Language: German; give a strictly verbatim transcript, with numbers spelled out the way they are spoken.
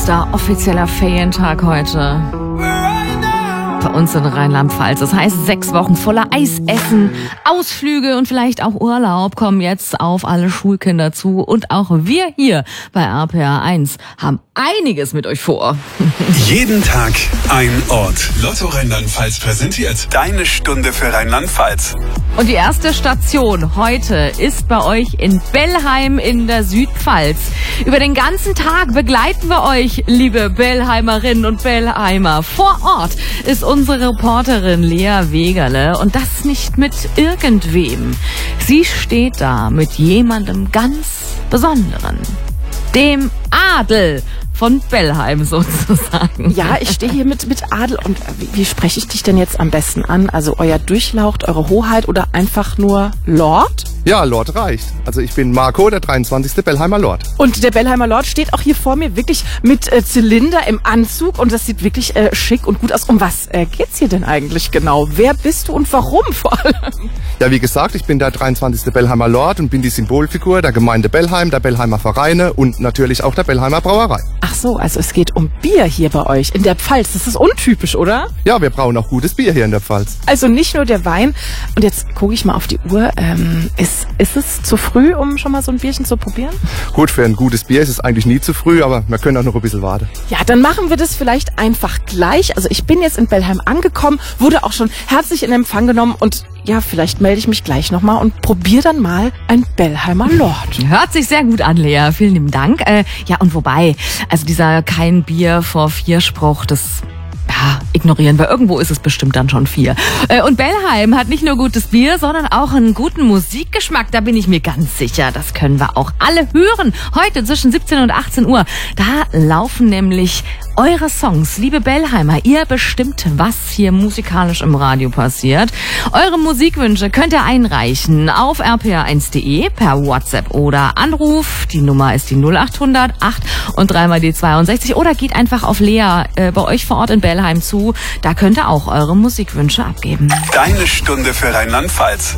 erster offizieller Ferientag heute bei uns in Rheinland-Pfalz. Das heißt, sechs Wochen voller Eisessen, Ausflüge und vielleicht auch Urlaub kommen jetzt auf alle Schulkinder zu. Und auch wir hier bei R P R eins haben einiges mit euch vor. Jeden Tag ein Ort. Lotto Rheinland-Pfalz präsentiert deine Stunde für Rheinland-Pfalz. Und die erste Station heute ist bei euch in Bellheim in der Südpfalz. Über den ganzen Tag begleiten wir euch, liebe Bellheimerinnen und Bellheimer. Vor Ort ist unsere Reporterin Lea Wegerle und das nicht mit irgendwem. Sie steht da mit jemandem ganz Besonderen, dem Adel von Bellheim sozusagen. Ja, ich stehe hier mit, mit Adel und wie, wie spreche ich dich denn jetzt am besten an? Also euer Durchlaucht, eure Hoheit oder einfach nur Lord? Ja, Lord reicht. Also ich bin Marco, der dreiundzwanzigste Bellheimer Lord. Und der Bellheimer Lord steht auch hier vor mir wirklich mit äh, Zylinder im Anzug und das sieht wirklich äh, schick und gut aus. Um was äh, geht's hier denn eigentlich genau? Wer bist du und warum vor allem? Ja, wie gesagt, ich bin der dreiundzwanzigste Bellheimer Lord und bin die Symbolfigur der Gemeinde Bellheim, der Bellheimer Vereine und natürlich auch der Bellheimer Brauerei. Ach so, also es geht um Bier hier bei euch in der Pfalz. Das ist untypisch, oder? Ja, wir brauchen auch gutes Bier hier in der Pfalz. Also nicht nur der Wein. Und jetzt gucke ich mal auf die Uhr. Ähm, ist, ist es zu früh, um schon mal so ein Bierchen zu probieren? Gut, für ein gutes Bier ist es eigentlich nie zu früh, aber wir können auch noch ein bisschen warten. Ja, dann machen wir das vielleicht einfach gleich. Also ich bin jetzt in Bellheim angekommen, wurde auch schon herzlich in Empfang genommen und ja, vielleicht melde ich mich gleich nochmal und probiere dann mal ein Bellheimer Lord. Hört sich sehr gut an, Lea. Vielen lieben Dank. Äh, ja, und wobei, also dieser kein Bier vor vier Spruch, das ja, ignorieren wir. Irgendwo ist es bestimmt dann schon vier. Äh, und Bellheim hat nicht nur gutes Bier, sondern auch einen guten Musikgeschmack. Da bin ich mir ganz sicher. Das können wir auch alle hören. Heute zwischen siebzehn und achtzehn Uhr. Da laufen nämlich eure Songs, liebe Bellheimer. Ihr bestimmt, was hier musikalisch im Radio passiert. Eure Musikwünsche könnt ihr einreichen auf r p r eins punkt d e per WhatsApp oder Anruf. Die Nummer ist die null acht hundert acht und dreimal die zweiundsechzig. Oder geht einfach auf Lea äh, bei euch vor Ort in Bellheim zu. Da könnt ihr auch eure Musikwünsche abgeben. Deine Stunde für Rheinland-Pfalz.